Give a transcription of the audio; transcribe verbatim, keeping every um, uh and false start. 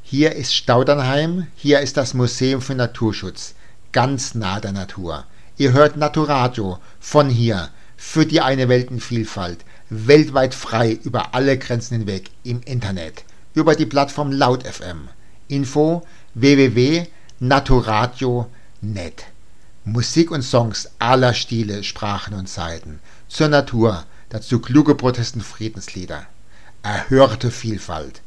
Hier ist Staudernheim, hier ist das Museum für Naturschutz, ganz nah der Natur. Ihr hört Naturadio, von hier, für die eine Weltenvielfalt, weltweit frei über alle Grenzen hinweg, im Internet, über die Plattform Laut F M. Info w w w punkt naturadio punkt net. Musik und Songs aller Stile, Sprachen und Zeiten. Zur Natur, dazu kluge Protest- und Friedenslieder. Erhörte Vielfalt.